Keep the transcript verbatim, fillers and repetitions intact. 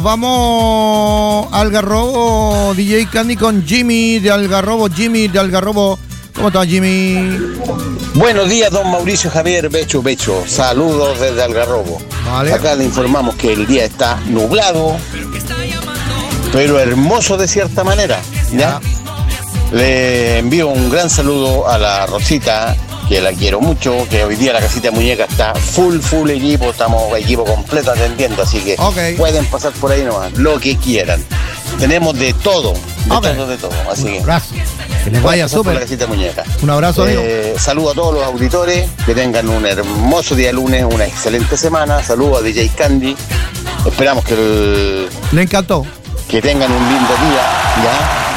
Vamos al Algarrobo, D J Candy con Jimmy de Algarrobo. Jimmy de Algarrobo. ¿Cómo estás, Jimmy? Buenos días, don Mauricio Javier Becho Becho. Saludos desde Algarrobo. Vale. Acá le informamos que el día está nublado, pero hermoso de cierta manera. ¿Ya? Le envío un gran saludo a la Rosita, que la quiero mucho, que hoy día la casita de muñeca está full, full equipo, estamos equipo completo atendiendo, así que okay. Pueden pasar por ahí nomás, lo que quieran. Tenemos de todo, de okay. todo, de todo, así un que... abrazo, que les vaya súper. La casita de muñeca. Un abrazo, amigo. Eh, saludo a todos los auditores, que tengan un hermoso día lunes, una excelente semana. Saludo a D J Candy. Esperamos que el... Le encantó. Que tengan un lindo día, ¿ya?